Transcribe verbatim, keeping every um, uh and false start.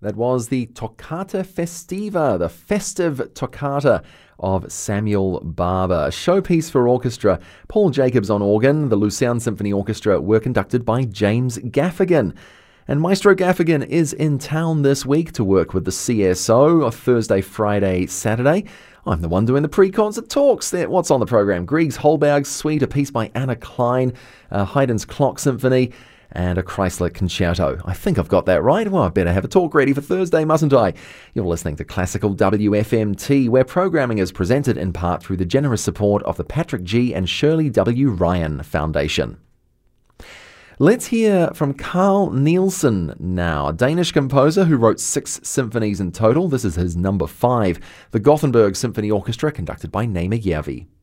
That was the Toccata Festiva, the festive toccata of Samuel Barber, a showpiece for orchestra. Paul Jacobs on organ. The Lucerne Symphony Orchestra were conducted by James Gaffigan. And Maestro Gaffigan is in town this week to work with the C S O, Thursday, Friday, Saturday. I'm the one doing the pre-concert talks. There, what's on the program? Grieg's Holberg's Suite, a piece by Anna Klein, uh, Haydn's Clock Symphony, and a Chrysler Concerto. I think I've got that right. Well, I better have a talk ready for Thursday, mustn't I? You're listening to Classical W F M T, where programming is presented in part through the generous support of the Patrick G. and Shirley W. Ryan Foundation. Let's hear from Carl Nielsen now, a Danish composer who wrote six symphonies in total. This is his number five, the Gothenburg Symphony Orchestra, conducted by Naima Järvi.